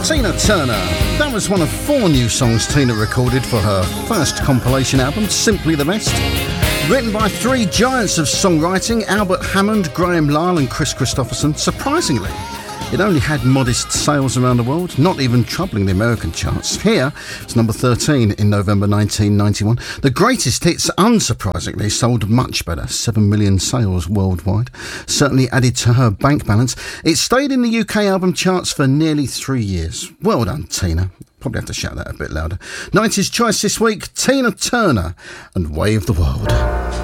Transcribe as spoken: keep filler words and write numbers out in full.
Tina Turner. That was one of four new songs Tina recorded for her first compilation album, Simply the Best. Written by three giants of songwriting, Albert Hammond, Graham Lyle and Chris Christopherson. Surprisingly, it only had modest sales around the world, not even troubling the American charts. Here, it's number thirteen in November nineteen ninety-one. The greatest hits, unsurprisingly, sold much better. seven million sales worldwide. Certainly added to her bank balance. It stayed in the U K album charts for nearly three years. Well done, Tina. Probably have to shout that a bit louder. nineties choice this week, Tina Turner and Wave the World.